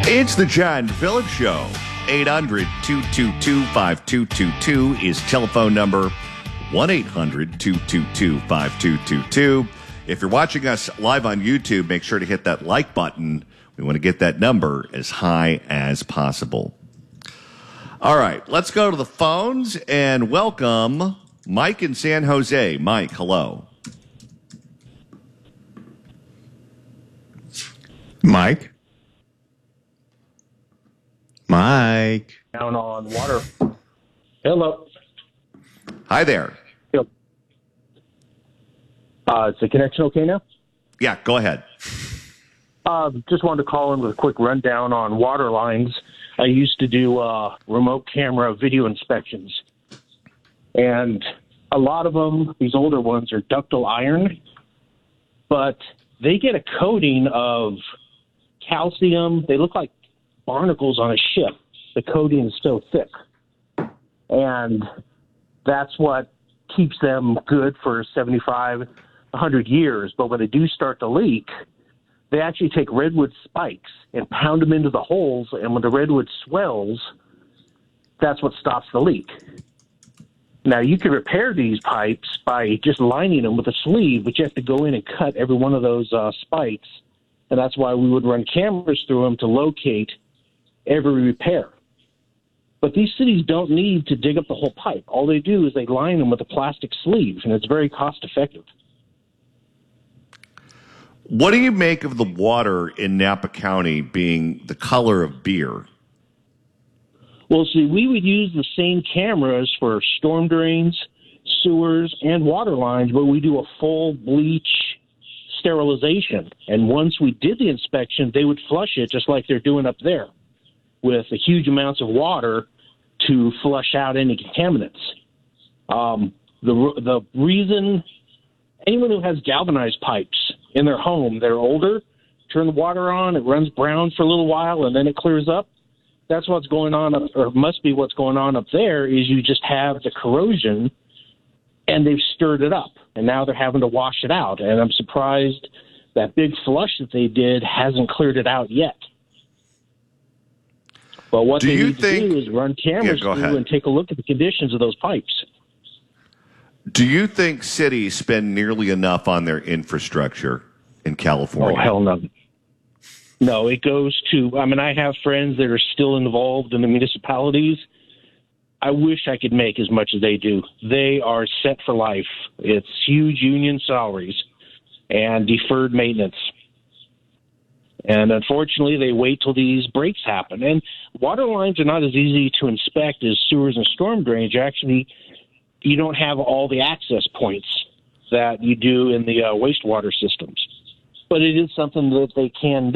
It's the John Phillips Show. 800-222-5222 is telephone number. 1-800-222-5222. If you're watching us live on YouTube, make sure to hit that like button. We want to get that number as high as possible. All right, let's go to the phones and welcome Mike in San Jose. Mike, hello. Mike? Down on water. Hello. Hi there. Yep. Is the connection okay now? Yeah, go ahead. Just wanted to call in with a quick rundown on water lines. I used to do remote camera video inspections. And a lot of them, these older ones, are ductile iron. But they get a coating of calcium. They look like barnacles on a ship. The coating is so thick. And that's what keeps them good for 75, 100 years. But when they do start to leak, they actually take redwood spikes and pound them into the holes. And when the redwood swells, that's what stops the leak. Now, you can repair these pipes by just lining them with a sleeve, but you have to go in and cut every one of those spikes. And that's why we would run cameras through them to locate every repair. But these cities don't need to dig up the whole pipe. All they do is they line them with a plastic sleeve, and it's very cost effective. What do you make of the water in Napa County being the color of beer? Well, see, we would use the same cameras for storm drains, sewers, and water lines, but we do a full bleach sterilization. And once we did the inspection, they would flush it just like they're doing up there with a huge amounts of water to flush out any contaminants. The reason anyone who has galvanized pipes in their home, they're older, turn the water on, it runs brown for a little while, and then it clears up. That's what's going on, or must be what's going on up there, is you just have the corrosion, and they've stirred it up, and now they're having to wash it out. And I'm surprised that big flush that they did hasn't cleared it out yet. But what they need to do is run cameras through and take a look at the conditions of those pipes. Do you think cities spend nearly enough on their infrastructure in California? Oh, hell no. No, it goes to, I have friends that are still involved in the municipalities. I wish I could make as much as they do. They are set for life. It's huge union salaries and deferred maintenance. And unfortunately, they wait till these breaks happen. And water lines are not as easy to inspect as sewers and storm drains. You don't have all the access points that you do in the wastewater systems. But it is something that they can do.